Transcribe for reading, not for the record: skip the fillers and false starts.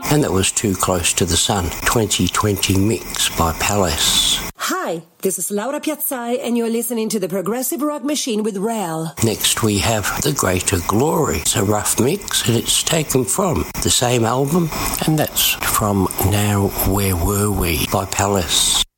And that was Too Close to the Sun, 2020 mix by Palace. Hi, this is Laura Piazzai, and you're listening to the Progressive Rock Machine with Rel. Next we have The Greater Glory. It's a rough mix, and it's taken from the same album, and that's from Now Where Were We by Palace.